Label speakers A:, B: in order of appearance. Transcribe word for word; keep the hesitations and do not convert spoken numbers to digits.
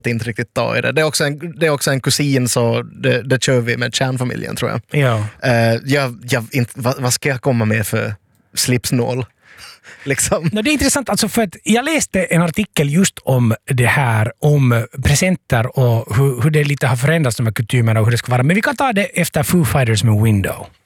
A: inte riktigt ta i det. Det är också en, det är också en kusin, så det, det kör vi med kärnfamiljen, tror jag.
B: Ja.
A: Uh, jag, jag inte, vad, vad ska jag komma med för slipsnål? Liksom.
B: No, det är intressant, alltså, för att jag läste en artikel just om det här, om presenter och hur, hur det lite har förändrats, de här kutymerna och hur det ska vara. Men vi kan ta det efter Foo Fighters med Window.